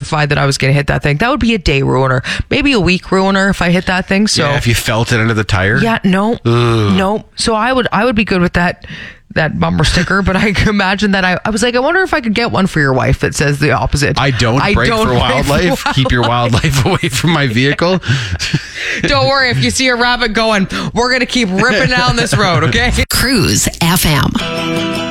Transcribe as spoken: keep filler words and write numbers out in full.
terrified that I was going to hit that thing. That would be a day ruiner, maybe a week ruiner if I hit that thing. So yeah, if you felt it under the tire. Yeah, no, Ugh. no. So I would, I would be good with that, that bumper sticker. But I can imagine that I, I was like, I wonder if I could get one for your wife that says the opposite. I don't I break don't for wildlife. For Keep your wildlife away from my vehicle. Don't worry, if you see a rabbit going, we're gonna keep ripping down this road. Okay. Cruise F M.